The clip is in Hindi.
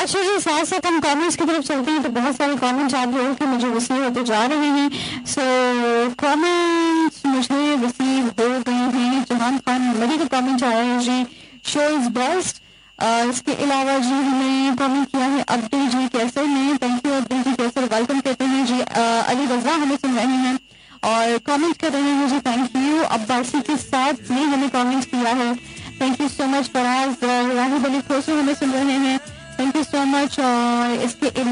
अच्छा जी, साथ साथ हम कमेंट्स की तरफ चलते हैं तो बहुत सारे कमेंट्स आप लोगों के मुझे रिसीव होते जा रहे हैं। सो कमेंट्स मुझे रिसीव हो गए हैं। जहान खान मरी का कमेंट आया है जी, शो इज बेस्ट। इसके अलावा जी हमें कमेंट किया है अब्दुल जी कैसर ने, thank you Abdul ji Kaiser, welcome कहते हैं जी। अली रजा हमें सुन रहे हैं और कमेंट कर रहे हैं जी, थैंक यू। अब्बासी के साथ ने हमें कमेंट किया है, thank you so much. Faraz राहिब Ali Khosu हमें सुन रहे हैं, थैंक यू सो मच। और इसके